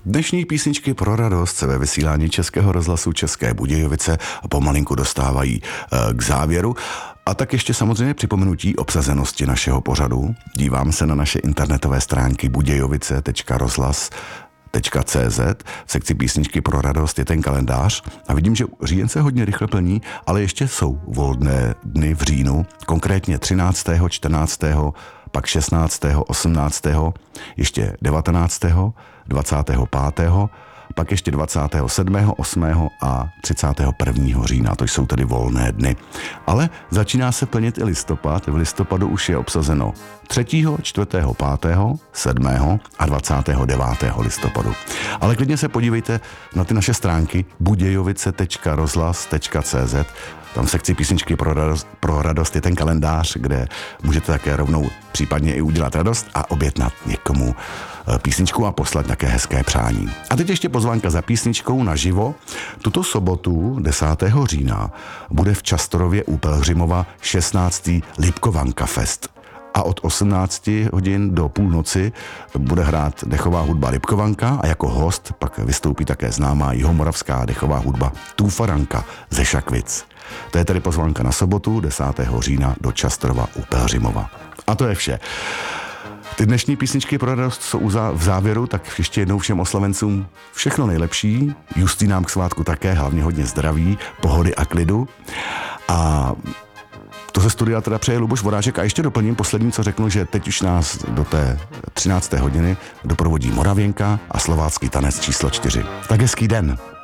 Dnešní písničky pro radost se ve vysílání Českého rozhlasu České Budějovice pomalinku dostávají k závěru. A tak ještě samozřejmě připomenutí obsazenosti našeho pořadu. Dívám se na naše internetové stránky budějovice.rozhlas.cz. V sekci písničky pro radost je ten kalendář a vidím, že říjen se hodně rychle plní, ale ještě jsou volné dny v říjnu, konkrétně 13., 14., pak 16., 18., ještě 19., 25., pak ještě 27., 8. a 31. října. To jsou tedy volné dny. Ale začíná se plnit i listopad. V listopadu už je obsazeno 3., 4., 5., 7. a 29. listopadu. Ale klidně se podívejte na ty naše stránky budějovice.rozhlas.cz. Tam v sekci písničky pro radost je ten kalendář, kde můžete také rovnou případně i udělat radost a objednat někomu písničku a poslat také hezké přání. A teď ještě pozvánka za písničkou naživo. Tuto sobotu 10. října bude v Častorově u Pelhřimova 16. Lipkovanka Fest. A od 18 hodin do půlnoci bude hrát dechová hudba Lipkovanka a jako host pak vystoupí také známá jihomoravská dechová hudba Túfaranka ze Šakvic. To je tedy pozvánka na sobotu 10. října do Častorova u Pelhřimova. A to je vše. Ty dnešní písničky pro radost jsou v závěru, tak ještě jednou všem oslavencům všechno nejlepší. Justínám k svátku také, hlavně hodně zdraví, pohody a klidu. A to ze studia teda přeje Luboš Voráček a ještě doplním poslední, co řeknu, že teď už nás do té 13. hodiny doprovodí Moravěnka a slovácký tanec číslo 4. Tak hezký den.